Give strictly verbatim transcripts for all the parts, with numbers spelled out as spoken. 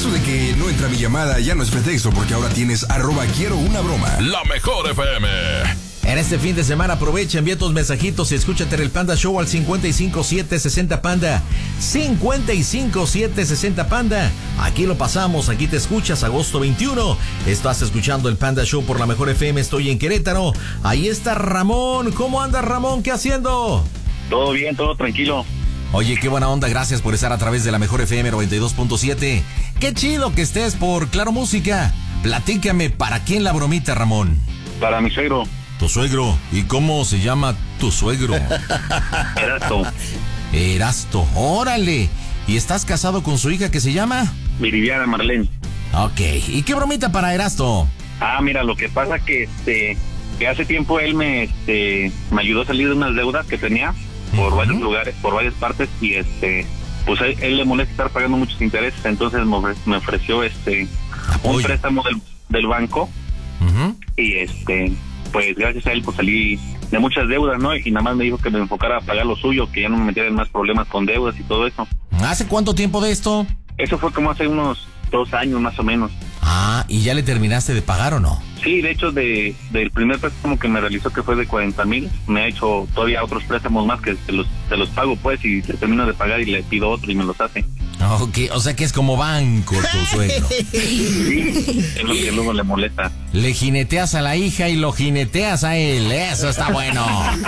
Eso de que no entra mi llamada ya no es pretexto, porque ahora tienes arroba quiero una broma. La mejor F M. En este fin de semana aprovecha, envía tus mensajitos y escúchate en el Panda Show al cinco cinco siete sesenta Panda. cinco cinco siete sesenta Panda. Aquí lo pasamos, aquí te escuchas, agosto veintiuno. Estás escuchando el Panda Show por la mejor F M, estoy en Querétaro. Ahí está Ramón. ¿Cómo anda Ramón? ¿Qué haciendo? Todo bien, todo tranquilo. Oye, qué buena onda, gracias por estar a través de la mejor F M noventa y dos punto siete. Qué chido que estés por Claro Música. Platícame, ¿para quién la bromita, Ramón? Para mi suegro. Tu suegro. ¿Y cómo se llama tu suegro? Erasto. Erasto, órale. ¿Y estás casado con su hija que se llama? Viridiana Marlene. Ok, ¿y qué bromita para Erasto? Ah, mira, lo que pasa que este que hace tiempo él me este me ayudó a salir de unas deudas que tenía por uh-huh. varios lugares, por varias partes, y este pues a él, él le molesta estar pagando muchos intereses, entonces me ofreció este Apoyo. un préstamo del, del banco uh-huh. y este pues gracias a él pues salí de muchas deudas, ¿no? Y nada más me dijo que me enfocara a pagar lo suyo, que ya no me metiera en más problemas con deudas y todo eso. ¿Hace cuánto tiempo de esto? Eso fue como hace unos dos años más o menos. Ah, ¿y ya le terminaste de pagar o no? Sí, de hecho, de del primer préstamo que me realizó, que fue de cuarenta mil, me ha hecho todavía otros préstamos más que se los, se los pago, pues, y se termino de pagar y le pido otro y me los hace. Ok, o sea que es como banco tu suegro. Sí, es lo que luego le molesta. Le jineteas a la hija y lo jineteas a él, eso está bueno.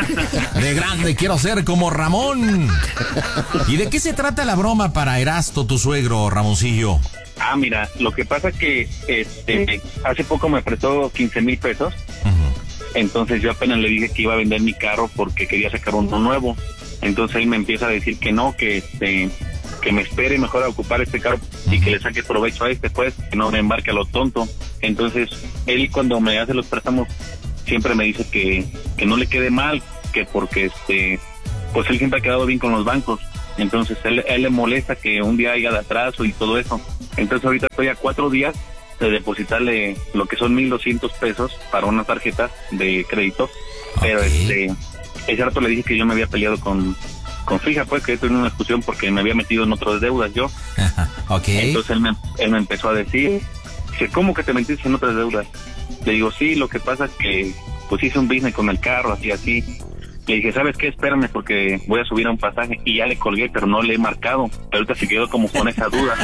De grande quiero ser como Ramón. ¿Y de qué se trata la broma para Erasto, tu suegro, Ramoncillo? Ah, mira, lo que pasa es que este, hace poco me prestó quince mil pesos. Uh-huh. Entonces yo apenas le dije que iba a vender mi carro porque quería sacar uno nuevo. Entonces él me empieza a decir que no, que este que me espere mejor a ocupar este carro y que le saque provecho a este, pues, que no me embarque a lo tonto. Entonces él, cuando me hace los préstamos, siempre me dice que, que no le quede mal, que porque este pues él siempre ha quedado bien con los bancos. Entonces él, él le molesta que un día haya de atraso y todo eso. Entonces ahorita estoy a cuatro días de depositarle lo que son mil doscientos pesos para una tarjeta de crédito. Okay. Pero este ese rato le dije que yo me había peleado con con su hija, pues, que yo tenía una discusión porque me había metido en otras deudas yo. Okay. Entonces él me, él me empezó a decir, dice, ¿cómo que te metiste en otras deudas? Le digo, sí, lo que pasa es que pues hice un business con el carro, así, así. Le dije, ¿sabes qué? Espérame porque voy a subir a un pasaje. Y ya le colgué, pero no le he marcado. Pero ahorita se quedó como con esa duda.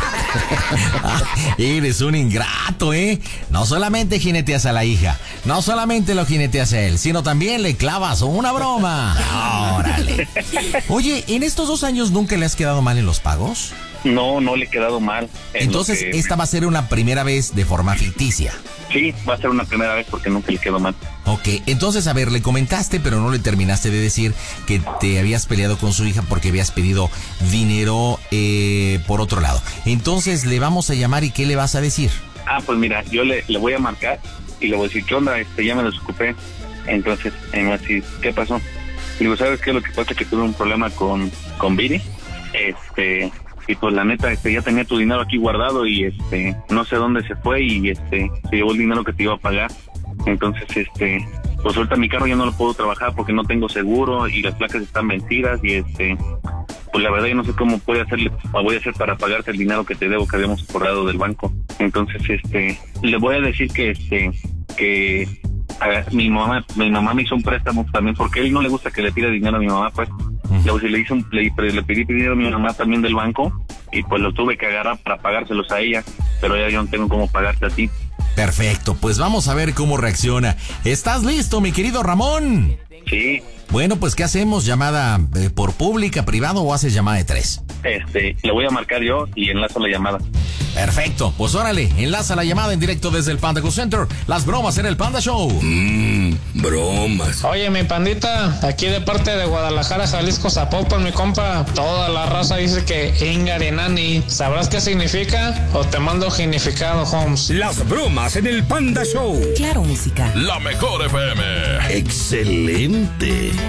Eres un ingrato, ¿eh? No solamente jineteas a la hija, no solamente lo jineteas a él, sino también le clavas una broma. Órale. Oye, ¿en estos dos años nunca le has quedado mal en los pagos? No, no le he quedado mal. Entonces, que... esta va a ser una primera vez de forma ficticia. Sí, va a ser una primera vez porque nunca le quedó mal. Ok, entonces, a ver, le comentaste, pero no le terminaste de decir que te habías peleado con su hija porque habías pedido dinero eh, por otro lado. Entonces, le vamos a llamar y ¿qué le vas a decir? Ah, pues mira, yo le, le voy a marcar y le voy a decir, ¿qué onda? Este, ya me desocupé. Entonces, me va a decir, ¿qué pasó? Le digo, ¿sabes qué? Lo que pasa es que tuve un problema con, con Viri. Este... Y pues la neta, este, ya tenía tu dinero aquí guardado y este, no sé dónde se fue y este, se llevó el dinero que te iba a pagar. Entonces, este, pues ahorita mi carro ya no lo puedo trabajar porque no tengo seguro y las placas están vencidas y este, pues la verdad yo no sé cómo voy a hacerle, voy a hacer para pagarte el dinero que te debo que habíamos acordado del banco. Entonces, este, le voy a decir que este, que a, mi mamá, mi mamá me hizo un préstamo también porque a él no le gusta que le pida dinero a mi mamá, pues. Luego si le hice un, le, le pedí dinero a mi mamá también del banco y pues lo tuve que agarrar para pagárselos a ella, pero ya yo no tengo cómo pagarte a ti. Perfecto, pues vamos a ver cómo reacciona. ¿Estás listo, mi querido Ramón? Sí. Bueno, pues ¿qué hacemos? ¿Llamada eh, por pública, privado o haces llamada de tres? Este, le voy a marcar yo y enlazo la llamada. Perfecto, pues órale, enlaza la llamada en directo desde el Panda Go Center. Las bromas en el Panda Show. Mmm, bromas. Oye, mi pandita, aquí de parte de Guadalajara, Jalisco, Zapopan, mi compa, toda la raza dice que Ingarinani. ¿Sabrás qué significa? ¿O te mando significado, Holmes? Las bromas en el Panda Show. Claro Música. La mejor F M. Excelente.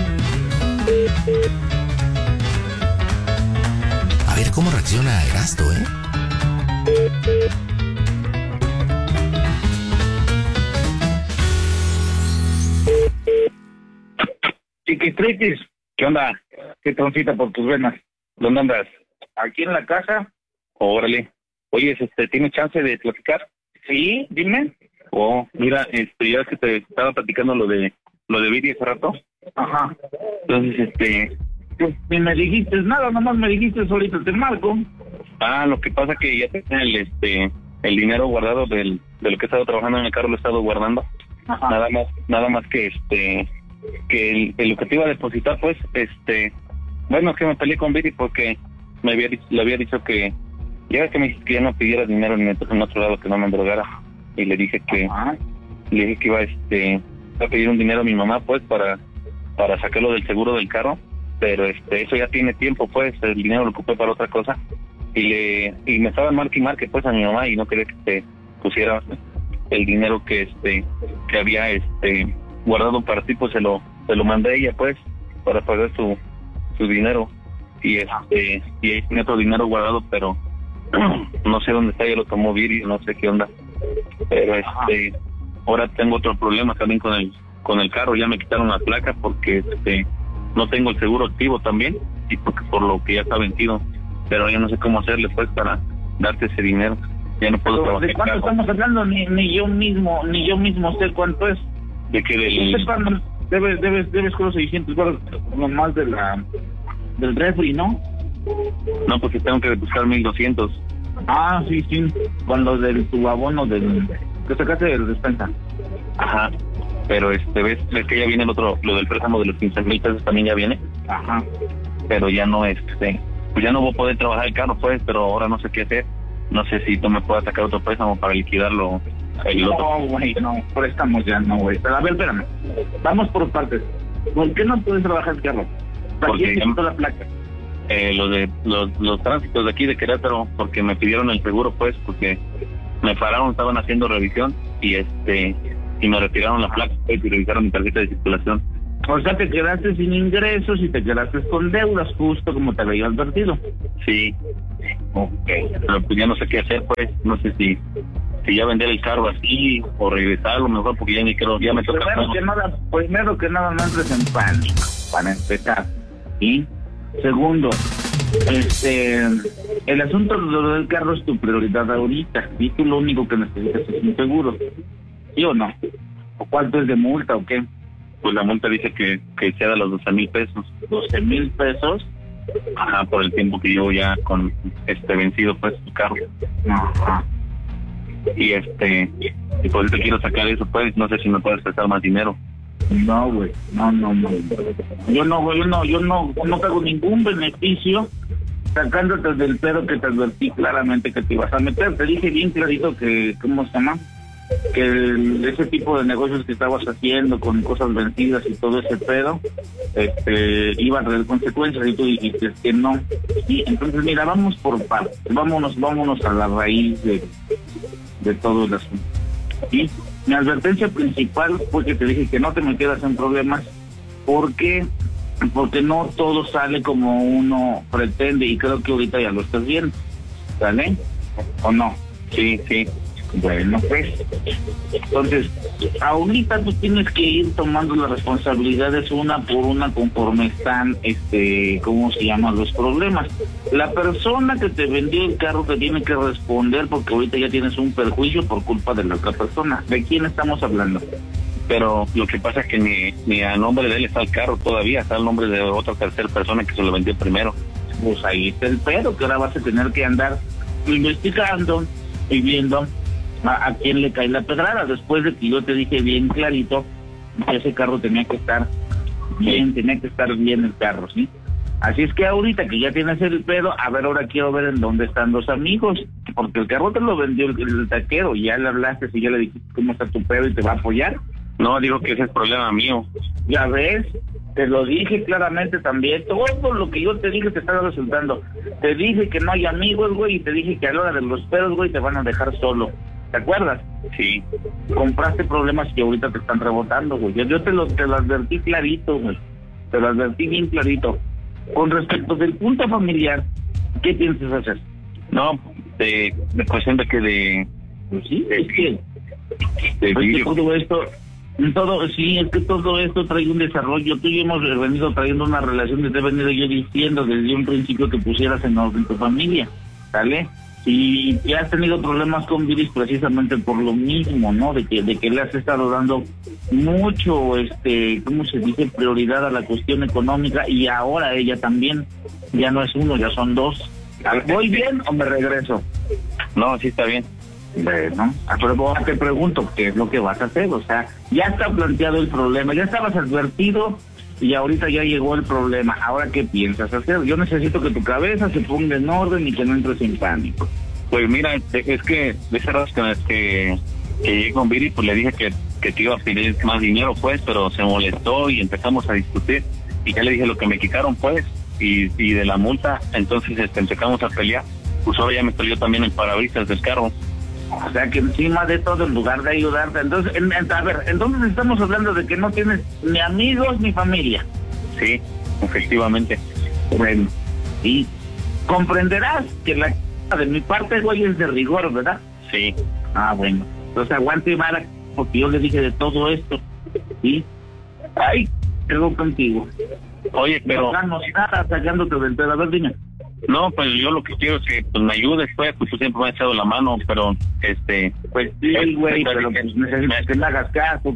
A ver cómo reacciona Erasto, ¿eh? Chiquitriquis, ¿qué onda? ¿Qué troncita por tus venas? ¿Dónde andas? ¿Aquí en la casa? Órale. Oye, este, ¿tienes chance de platicar? Sí, dime. Oh, mira, este, ya que te estaba platicando lo de lo de Viri hace rato. Ajá. Entonces, este... Pues ni me dijiste nada, nomás me dijiste ahorita te marco. Ah, lo que pasa que ya tenía el, este, el dinero guardado del, de lo que he estado trabajando en el carro, lo he estado guardando. Ajá. Nada más, nada más que, este, que el, el lo que te iba a depositar, pues, este... Bueno, que me peleé con Viri porque me había dicho, le había dicho que... Ya que me dijiste que ya no pidiera dinero en, en otro lado, que no me endrogara. Y le dije que... Ajá. Le dije que iba, este... a pedir un dinero a mi mamá, pues, para para sacarlo del seguro del carro, pero este eso ya tiene tiempo, pues, el dinero lo ocupé para otra cosa, y le y me estaban marque y marque, pues, a mi mamá, y no quería que se pusiera el dinero que este que había este guardado para ti, pues se lo se lo mandé a ella, pues, para pagar su su dinero, y este y ahí tiene otro dinero guardado, pero no sé dónde está, ya lo tomó Viri, no sé qué onda, pero este ahora tengo otro problema también con el con el carro, ya me quitaron la placa porque este no tengo el seguro activo también, y porque por lo que ya está vencido, pero ya no sé cómo hacerle, pues, para darte ese dinero. Ya no puedo trabajar. ¿De cuánto estamos hablando? Ni, ni yo mismo, ni yo mismo sé cuánto es. De que del... Debes, debes, debes con los seiscientos dólares nomás de la, del refri, ¿no? No, porque tengo que buscar mil doscientos. Ah, sí, sí, con lo del tu abono del que sacaste de la despensa. Ajá, pero este, ves, ves que ya viene el otro, lo del préstamo de los quince mil pesos también ya viene. Ajá. Pero ya no, este, pues ya no voy a poder trabajar el carro, pues, pero ahora no sé qué hacer. No sé si tú me puedas sacar otro préstamo para liquidarlo. El no, otro. güey, no, préstamos ya no, güey. Pero a ver, espérame, vamos por partes. ¿Por qué no puedes trabajar el carro? ¿Para Porque quién te ya- quitó la placa? Eh, lo de los, los tránsitos de aquí de Querétaro, porque me pidieron el seguro, pues, porque me pararon, estaban haciendo revisión y este y me retiraron la placa, pues, y revisaron mi tarjeta de circulación. O sea, te quedaste sin ingresos y te quedaste con deudas, justo como te había advertido. Sí, Ok. pero pues ya no sé qué hacer, pues, no sé si si ya vender el carro así o regresarlo mejor, porque ya ni quiero, ya me toca. Primero que nada, primero que nada, no entres en pánico, para empezar. Y segundo, este, el asunto de lo del carro es tu prioridad ahorita, y tú lo único que necesitas es un seguro, ¿sí o no? ¿O cuánto es de multa o qué? Pues la multa dice que, que sea de los doce mil pesos. doce mil pesos. Ajá, por el tiempo que llevo ya con este vencido, pues, el carro. Ajá. Y este, y por eso quiero sacar eso, pues, no sé si me puedes prestar más dinero. No, güey, no, no, no. Yo no, güey, yo no, yo no, no pago ningún beneficio sacándote del pedo que te advertí claramente que te ibas a meter. Te dije bien clarito que, ¿cómo se llama? Que el- ese tipo de negocios que estabas haciendo con cosas vencidas y todo ese pedo, este, iba a traer consecuencias y tú dijiste que no. Y entonces, mira, vamos por partes, vámonos, vámonos a la raíz de, de todo el asunto. Y mi advertencia principal fue que te dije que no te metieras en problemas porque porque no todo sale como uno pretende, y creo que ahorita ya lo estás viendo, ¿sale? ¿O no? Sí, sí. Bueno, pues, entonces, ahorita tú tienes que ir tomando las responsabilidades una por una conforme están, este, ¿cómo se llaman los problemas? La persona que te vendió el carro te tiene que responder porque ahorita ya tienes un perjuicio por culpa de la otra persona. ¿De quién estamos hablando? Pero lo que pasa es que ni, ni a nombre de él está el carro todavía, está el nombre de otra tercera persona que se lo vendió primero. Pues ahí está el pedo, que ahora vas a tener que andar investigando y viendo a, a quién le cae la pedrada, después de que yo te dije bien clarito que ese carro tenía que estar bien, tenía que estar bien el carro, ¿sí? Así es que ahorita que ya tienes el pedo, a ver, ahora quiero ver en dónde están los amigos, porque el carro te lo vendió el, el taquero, ya le hablaste y ya le dijiste cómo está tu pedo y te va a apoyar. No, digo que ese es problema mío. Ya ves, te lo dije claramente también, todo lo que yo te dije te estaba resultando. Te dije que no hay amigos, güey, y te dije que a la hora de los pedos, güey, te van a dejar solo. ¿Te acuerdas? Sí. Compraste problemas que ahorita te están rebotando, güey. Yo, yo te, lo, te lo advertí clarito, güey. Te lo advertí bien clarito. Con respecto del punto familiar, ¿qué piensas hacer? No, de, de cuestión de que de... Pues sí, de, es que, de es que vidrio. todo esto... Todo, sí, es que todo esto trae un desarrollo. Tú y yo hemos venido trayendo una relación que te he venido yo diciendo desde un principio que pusieras en orden tu familia, ¿sale? Y, y has tenido problemas con Viris precisamente por lo mismo, ¿no? De que, de que le has estado dando mucho, este, ¿cómo se dice? Prioridad a la cuestión económica, y ahora ella también, ya no es uno, ya son dos. ¿Voy bien o me regreso? No, sí está bien. Bueno, pero te pregunto, ¿qué es lo que vas a hacer? O sea, ya está planteado el problema, ya estabas advertido y ahorita ya llegó el problema. Ahora, ¿qué piensas hacer? Yo necesito que tu cabeza se ponga en orden y que no entres en pánico. Pues mira, es que de ese rato que, que, que llegué con Viri, pues le dije que, que te iba a pedir más dinero, pues, pero se molestó y empezamos a discutir, y ya le dije lo que me quitaron, pues, y, y de la multa. Entonces este, empezamos a pelear. Pues ahora ya me peleó también el parabrisas del carro. O sea que encima de todo, en lugar de ayudarte, entonces, en, en, a ver, entonces estamos hablando de que no tienes ni amigos ni familia. Sí, efectivamente. Bueno, y comprenderás que la de mi parte, güey, es de rigor, ¿verdad? Sí. Ah, bueno, entonces aguante, Mara, porque yo le dije de todo esto, ¿sí? Ay, quedo contigo. Oye, pero... No, no, nada, sacándote del pedo, a ver, dime. No, pues yo lo que quiero es que pues me ayudes, pues, pues tú siempre me has echado la mano, pero, este... Pues sí, güey, pero pues, necesito que me hagas caso.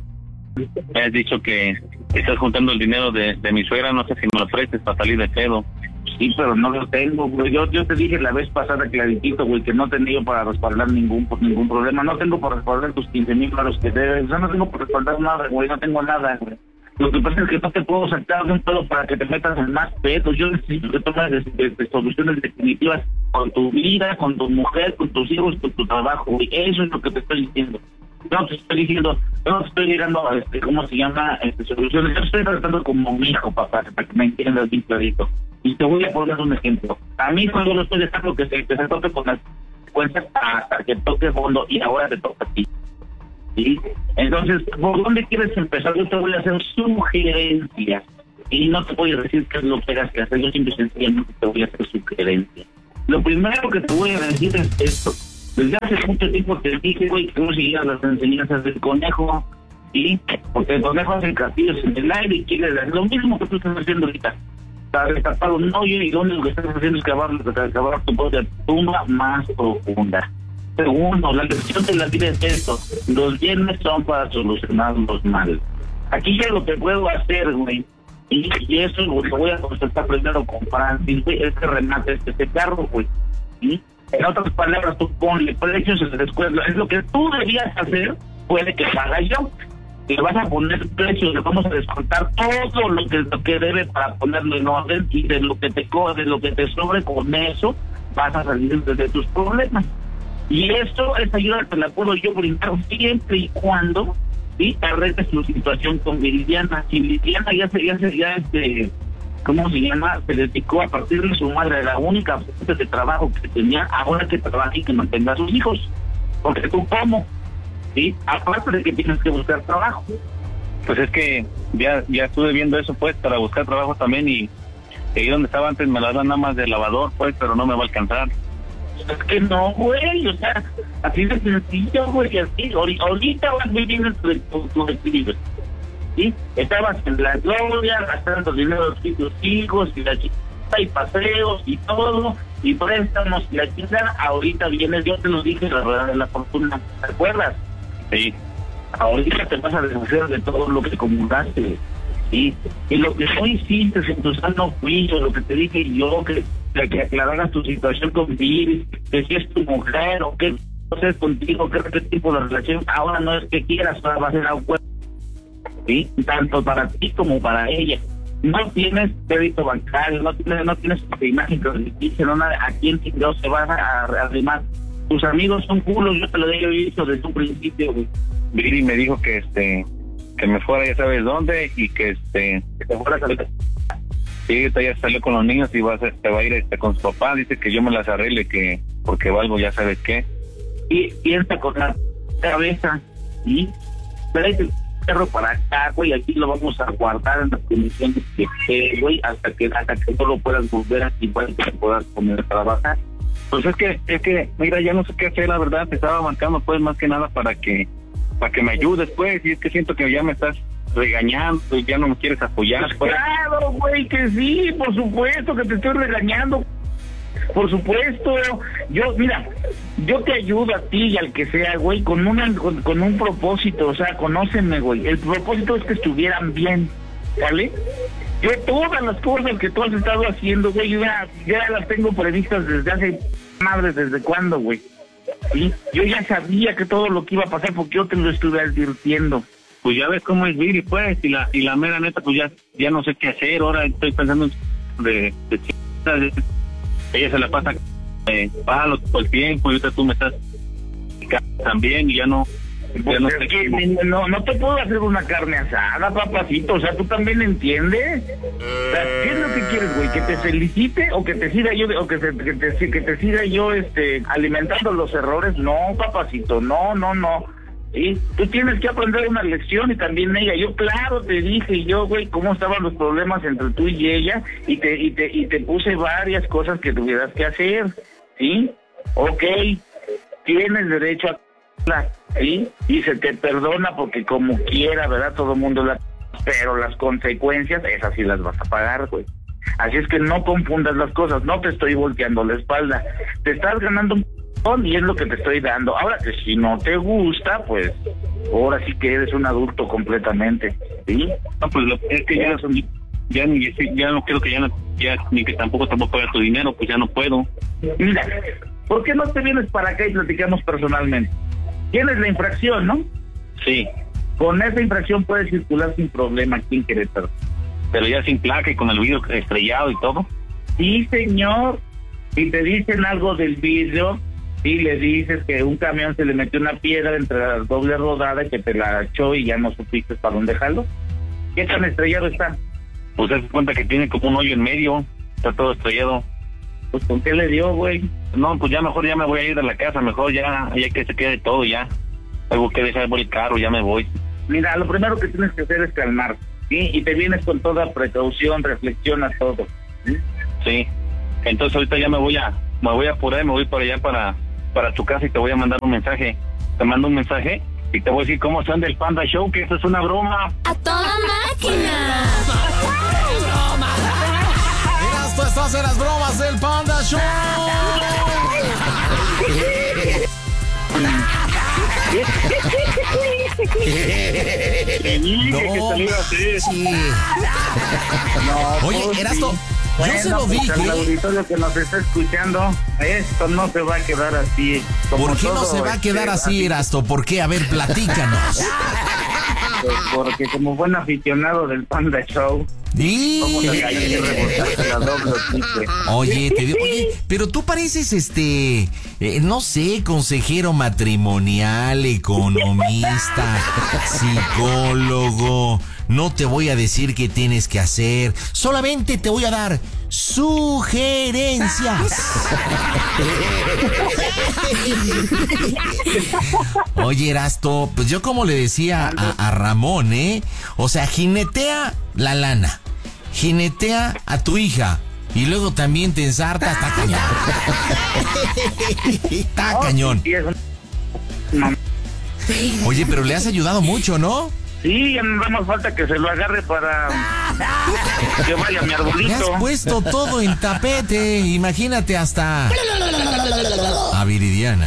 Me has dicho que estás juntando el dinero de, de mi suegra, no sé si me lo prestes para salir de pedo. Sí, pero no lo tengo, güey. Yo, yo te dije la vez pasada claritito, güey, que no tenía yo para respaldar ningún por ningún problema. No tengo para respaldar tus quince mil claros que debes. Yo no tengo para respaldar nada, güey. No tengo nada, güey. Lo que pasa es que no te puedo sacar de un pedo para que te metas en más pedos. Yo necesito que tomes de, de, de soluciones definitivas con tu vida, con tu mujer, con tus hijos, con tu trabajo, güey. Eso es lo que te estoy diciendo. Yo no te estoy diciendo, yo no te estoy llegando a, este, ¿cómo se llama? Este, soluciones. Yo estoy tratando como mi hijo, papá, para que me entiendas bien clarito. Y te voy a poner un ejemplo. A mí cuando lo estoy dejando que se, que se toque con las consecuencias hasta que toque fondo, y ahora te toca a ti. ¿Sí? Entonces, ¿por dónde quieres empezar? Yo te voy a hacer sugerencias y no te voy a decir qué es lo que tengas que hacer. Yo simple y sencillamente te voy a hacer sugerencias. Lo primero que te voy a decir es esto. Desde hace mucho tiempo te dije, güey, que no siguieras las enseñanzas del conejo, ¿sí? Porque el conejo hace castillos en el aire y quiere hacer lo mismo que tú estás haciendo ahorita. Está destapado un hoyo y lo único que estás haciendo es cavar, cavar tu propia tumba más profunda. Segundo, la lección de la vida es esto: los bienes son para solucionar los males. Aquí ya lo que puedo hacer, güey, y, y eso lo que voy a consultar primero con Francis, güey, es que remate este, este carro, güey. ¿Sí? En otras palabras, tú ponle precios en la escuela. Es lo que tú debías hacer, puede que haga yo. Le vas a poner precios, le vamos a descontar todo lo que, lo que debe para ponerlo en orden, y de lo que te co de lo que te sobre, con eso vas a salir de tus problemas. Y esto, esta ayuda te la puedo yo brindar siempre y cuando, ¿sí?, arregles tu situación con Viridiana. Si Viridiana ya se, ya se, ya este, ¿cómo se llama? Se dedicó a partir de su madre, la única fuente de trabajo que tenía, ahora que trabaja y que mantenga a sus hijos. Porque tú, ¿cómo? ¿Sí? Aparte de que tienes que buscar trabajo. Pues es que ya, ya estuve viendo eso, pues, para buscar trabajo también, y ahí donde estaba antes me la dan nada más de lavador, pues, pero no me va a alcanzar. Es que no, güey, o sea, así de sencillo, güey, así. Ahorita vas viviendo tu, tu, tu equilibrio, ¿sí? Estabas en la gloria, gastando dinero de tus hijos, y la chica, y paseos, y todo, y préstamos, y la chica. Ahorita vienes, yo te lo dije, la rueda de la fortuna, ¿te acuerdas? Sí. Ahorita te vas a deshacer de todo lo que acumulaste, ¿sí? Y lo que no hiciste en tu sano juicio, lo que te dije yo, que que aclararas tu situación con Viris, que si es tu mujer o qué es contigo, qué, qué tipo de relación, ahora no es que quieras, ahora va a ser algo, ¿sí? Tanto para ti como para ella. No tienes crédito bancario, no tienes, no tienes imagen crediticia, no nada. ¿A quién no se va a arrimar? Tus amigos son culos, yo te lo he dicho desde un principio, güey. Viri me dijo que este que me fuera ya sabes dónde, y que este que te fueras a ver. Sí, ya salió con los niños y va a, se va a ir este, con su papá. Dice que yo me las arregle, que porque valgo ya sabes qué. Y piensa con la cabeza, ¿sí? Trae el perro para acá, güey, aquí lo vamos a guardar en las condiciones que esté, güey, hasta que hasta que no lo puedas volver aquí, para que puedas comer a trabajar. Pues es que, es que, mira, ya no sé qué hacer, la verdad. Te estaba marcando, pues, más que nada para que para que me ayudes, pues, y es que siento que ya me estás regañando y ya no me quieres apoyar, pues. Claro, güey, que sí, por supuesto que te estoy regañando. Por supuesto, yo, mira, yo te ayudo a ti y al que sea, güey, con, una, con, con un propósito, o sea, conóceme, güey. El propósito es que estuvieran bien, ¿vale? Yo todas las cosas que tú has estado haciendo, güey, yo ya, ya las tengo previstas desde hace, madre, ¿desde cuándo, güey? ¿Sí? Yo ya sabía que todo lo que iba a pasar porque yo te lo estuve advirtiendo. Pues ya ves cómo es Viri, pues, y la y la mera neta, pues ya ya no sé qué hacer. Ahora estoy pensando en de, de, de, de ella se la pasa eh, pájalo todo el tiempo y ahorita tú me estás también y ya no ya no, sé que, no no te puedo hacer una carne asada, papacito, o sea, tú también entiendes. O sea, ¿qué es lo que quieres, güey? ¿Que te felicite o que te siga yo o que, se, que te que te siga yo este alimentando los errores? No, papacito, no, no, no. ¿Sí? Tú tienes que aprender una lección y también ella. Yo claro te dije yo, güey, cómo estaban los problemas entre tú y ella y te y te y te puse varias cosas que tuvieras que hacer, ¿sí? Okay, tienes derecho a la, ¿sí? Y se te perdona porque como quiera, ¿verdad? Todo el mundo la... Pero las consecuencias, esas sí las vas a pagar, güey. Así es que no confundas las cosas, no te estoy volteando la espalda. Te estás ganando un... y es lo que te estoy dando. Ahora que si no te gusta, pues ahora sí que eres un adulto completamente, ¿sí? No, pues lo, es que ya, ya, ni, ya no quiero que ya, no, ya ni que tampoco te voy a pagar tu dinero, pues ya no puedo. Mira, ¿por qué no te vienes para acá y platicamos personalmente? Tienes la infracción, ¿no? Sí. Con esa infracción puedes circular sin problema aquí en Querétaro. Pero ya sin placa y con el vidrio estrellado y todo. Sí, señor. Si te dicen algo del vidrio y le dices que un camión se le metió una piedra entre la doble rodada y que te la echó y ya no supiste para dónde dejarlo. ¿Qué tan estrellado está? Pues se cuenta que tiene como un hoyo en medio, está todo estrellado. Pues ¿con qué le dio, güey? No, pues ya mejor ya me voy a ir de la casa, mejor ya, ya que se quede todo ya. Algo que dejar el carro, ya me voy. Mira, lo primero que tienes que hacer es calmar, ¿sí? Y te vienes con toda precaución, reflexionas todo, ¿sí? Sí. Entonces ahorita ya me voy a, me voy a apurar, me voy para allá para, para tu casa y te voy a mandar un mensaje. Te mando un mensaje y te voy a decir cómo son del Panda Show, que esto es una broma. ¡A toda máquina! Mira, tú estás en las bromas del Panda Show. No, sí. No, oye, Erasto, bueno, yo se lo dije. Al auditorio que nos está escuchando, esto no se va a quedar así. ¿Por qué no se va a quedar este, así, Erasto? ¿Por qué? A ver, platícanos. Pues porque como buen aficionado del Panda Show, ¿Y? Oye, te digo, oye, pero tú pareces este, eh, no sé, consejero matrimonial, economista, psicólogo. No te voy a decir qué tienes que hacer, solamente te voy a dar sugerencias. Oye, Erasto, pues yo como le decía a, a Ramón, ¿eh? O sea, jinetea la lana, jinetea a tu hija y luego también te ensarta, está cañón. Está cañón. Oye, pero le has ayudado mucho, ¿no? Sí, ya no da más falta que se lo agarre para que vaya mi arbolito. Le has puesto todo en tapete, imagínate hasta a Viridiana.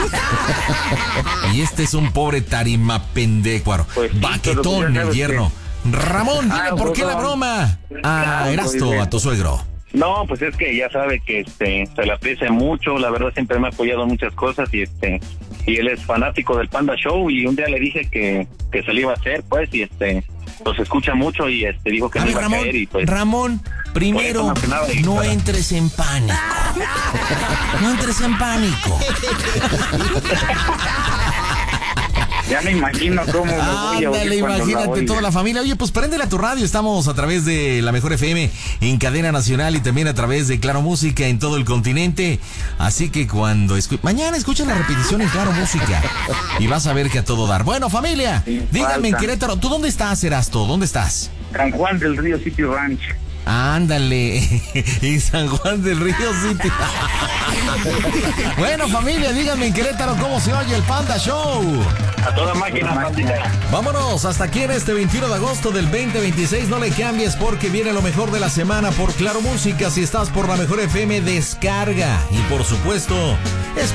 Y este es un pobre tarima pendecuaro, pues sí, baquetón el yerno. Que... Ramón, dime ah, por qué la broma a Erasto, a tu suegro. No, pues es que ya sabe que este se le aprecia mucho, la verdad siempre me ha apoyado en muchas cosas y este y él es fanático del Panda Show y un día le dije que, que se le iba a hacer, pues, y este los escucha mucho y este dijo que a no ver, iba Ramón, a caer y pues Ramón, primero no, no entres en pánico. No entres en pánico. Ya me imagino cómo me voy a Ándale, imagínate toda la familia. Oye, pues préndele a tu radio. Estamos a través de la Mejor F M en cadena nacional y también a través de Claro Música en todo el continente. Así que cuando escu- mañana escucha la repetición en Claro Música y vas a ver que a todo dar. Bueno, familia, Sin díganme falta. en Querétaro, ¿tú dónde estás, Erasto? ¿Dónde estás? San Juan del Río City Ranch. Ándale. Y San Juan del Río City. Bueno, familia, díganme en Querétaro cómo se oye el Panda Show. A toda máquina, máquina. Vámonos, hasta aquí en este veintiuno de agosto del veinte veintiséis. No le cambies porque viene lo mejor de la semana por Claro Música. Si estás por la mejor F M, descarga. Y por supuesto,